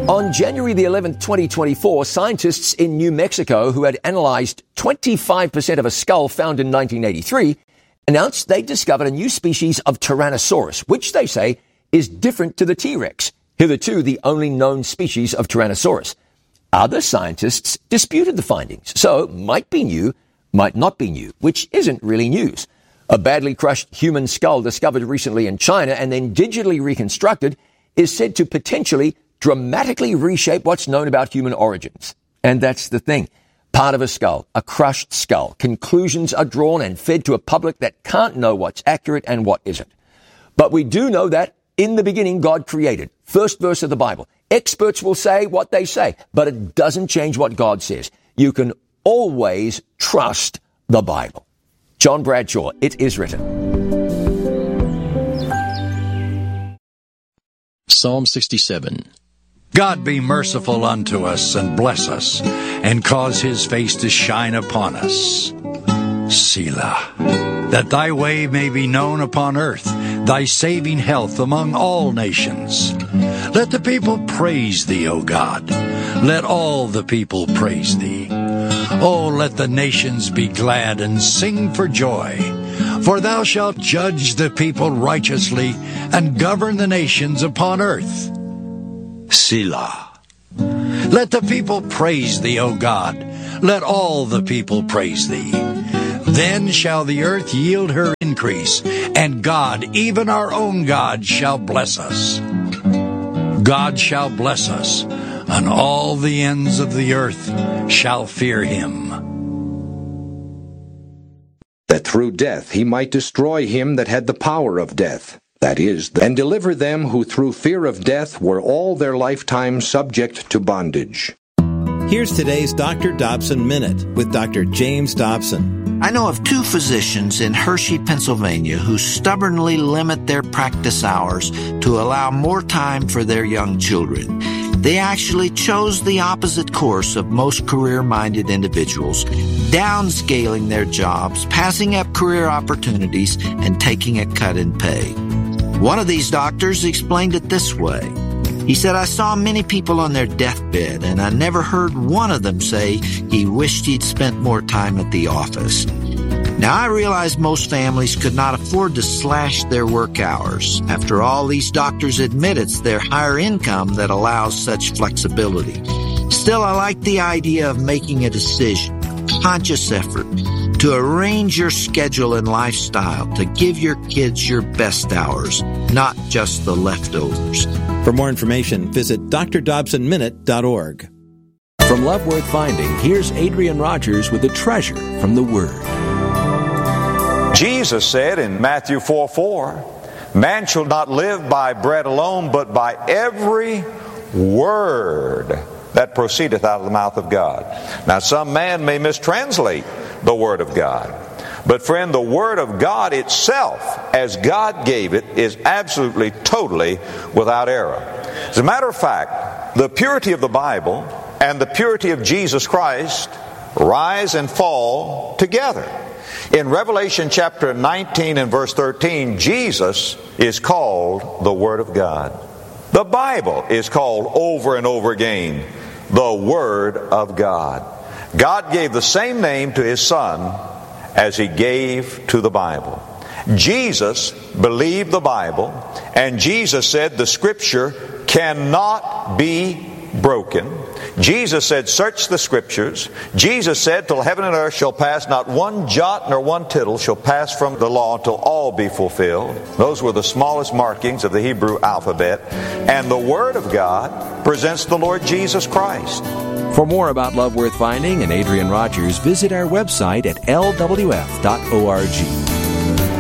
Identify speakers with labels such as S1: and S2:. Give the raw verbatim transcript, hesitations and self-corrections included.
S1: On January the eleventh, twenty twenty-four, scientists in New Mexico who had analyzed twenty-five percent of a skull found in nineteen eighty-three announced they discovered a new species of Tyrannosaurus, which they say is different to the T-Rex, hitherto the only known species of Tyrannosaurus. Other scientists disputed the findings, so might be new, might not be new, which isn't really news. A badly crushed human skull discovered recently in China and then digitally reconstructed is said to potentially dramatically reshape what's known about human origins. And that's the thing. Part of a skull, a crushed skull. Conclusions are drawn and fed to a public that can't know what's accurate and what isn't. But we do know that in the beginning, God created. First verse of the Bible. Experts will say what they say, but it doesn't change what God says. You can always trust the Bible. John Bradshaw, It Is Written.
S2: Psalm sixty-seven.
S3: God be merciful unto us and bless us, and cause his face to shine upon us. Selah. That thy way may be known upon earth, thy saving health among all nations. Let the people praise thee, O God. Let all the people praise thee. O let the nations be glad and sing for joy. For thou shalt judge the people righteously and govern the nations upon earth. Selah. Let the people praise thee, O God. Let all the people praise thee. Then shall the earth yield her increase, and God, even our own God, shall bless us. God shall bless us, and all the ends of the earth shall fear him.
S4: That through death he might destroy him that had the power of death, that is, and deliver them who through fear of death were all their lifetime subject to bondage.
S5: Here's today's Doctor Dobson Minute with Doctor James Dobson.
S6: I know of two physicians in Hershey, Pennsylvania, who stubbornly limit their practice hours to allow more time for their young children. They actually chose the opposite course of most career-minded individuals, downscaling their jobs, passing up career opportunities, and taking a cut in pay. One of these doctors explained it this way. He said, I saw many people on their deathbed, and I never heard one of them say he wished he'd spent more time at the office. Now, I realize most families could not afford to slash their work hours. After all, these doctors admit it's their higher income that allows such flexibility. Still, I like the idea of making a decision, a conscious effort, to arrange your schedule and lifestyle to give your kids your best hours, not just the leftovers.
S5: For more information, visit d r dobson minute dot org.
S7: From Love Worth Finding, here's Adrian Rogers with a treasure from the Word.
S8: Jesus said in Matthew four four, man shall not live by bread alone, but by every word that proceedeth out of the mouth of God. Now, some man may mistranslate the Word of God. But friend, the Word of God itself, as God gave it, is absolutely, totally without error. As a matter of fact, the purity of the Bible and the purity of Jesus Christ rise and fall together. In Revelation chapter nineteen and verse thirteen, Jesus is called the Word of God. The Bible is called over and over again the Word of God. God gave the same name to His Son as He gave to the Bible. Jesus believed the Bible, and Jesus said the Scripture cannot be broken. Jesus said, search the Scriptures. Jesus said, till heaven and earth shall pass, not one jot nor one tittle shall pass from the law till all be fulfilled. Those were the smallest markings of the Hebrew alphabet. And the Word of God presents the Lord Jesus Christ.
S7: For more about Love Worth Finding and Adrian Rogers, visit our website at l w f dot org.